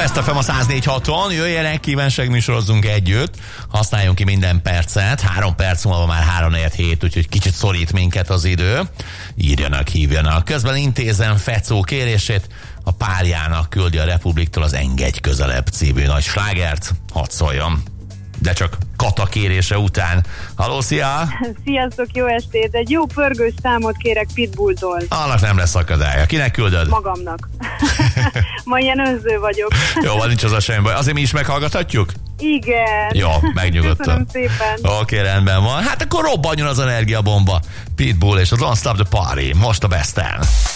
Best FM a 104.6-on, jöjjenek, kívánságműsorozzunk együtt, használjunk ki minden percet, 3 perc múlva már 3-4-7, úgyhogy kicsit szorít minket az idő. Írjanak, hívjanak. Közben intézem Fecó kérését, a párjának küldi a Republiktól az Engedj közelebb című nagy slágert, hadd szóljon. De csak Kata kérése után. Halló, szia! Sziasztok, jó estét! Egy jó pörgős számot kérek Pitbulltól. Annak nem lesz akadálya. Kinek küldöd? Magamnak. Ma ilyen önző vagyok. Jó, van, nincs az a semmi baj. Azért mi is meghallgathatjuk? Igen. Jó, megnyugodtam. Köszönöm szépen. Oké, rendben van. Hát akkor robbanjon az energiabomba. Pitbull és a Don't Stop the Party. Most a Besten.